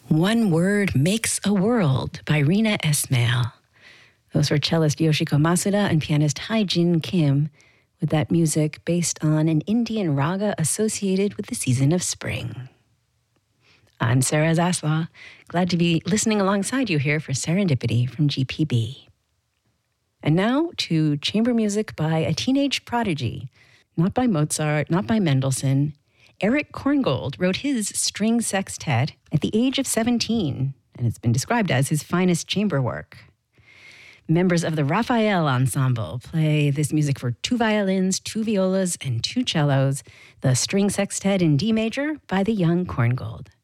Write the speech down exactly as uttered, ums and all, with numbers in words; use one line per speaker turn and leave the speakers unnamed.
One Word Makes a World by Rina Esmail. Those were cellist Yoshiko Masuda and pianist Hae-jin Kim, with that music based on an Indian raga associated with the season of spring. I'm Sarah Zaslaw, glad to be listening alongside you here for Serendipity from G P B. And now to chamber music by a teenage prodigy, not by Mozart, not by Mendelssohn. Erich Korngold wrote his string sextet at the age of seventeen, and it's been described as his finest chamber work. Members of the Raphael Ensemble play this music for two violins, two violas, and two cellos, the string sextet in D major by the young Korngold.